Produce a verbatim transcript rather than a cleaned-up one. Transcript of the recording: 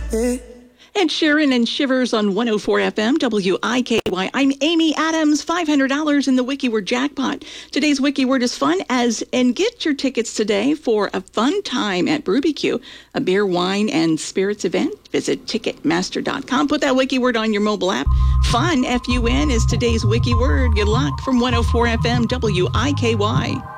Ed Sheeran and Shivers on one oh four F M, W I K Y. I'm Amy Adams, five hundred dollars in the WikiWord jackpot. Today's WikiWord is fun as, and get your tickets today for a fun time at BrewBQ, a beer, wine, and spirits event. Visit Ticketmaster dot com. Put that WikiWord on your mobile app. Fun, F U N, is today's WikiWord. Good luck from one oh four F M, W I K Y.